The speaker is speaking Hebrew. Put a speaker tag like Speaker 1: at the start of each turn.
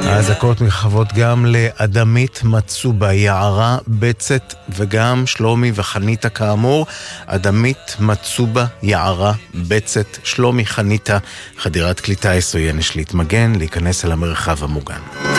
Speaker 1: האזעקות נרחבות גם לאדמית מצובה, יערה, בצת וגם שלומי וחניתה כאמור. אדמית מצובה, יערה, בצת, שלומי, חניתה, חדירת כלי טיס עוין יש להתמגן, להיכנס אל המרחב המוגן.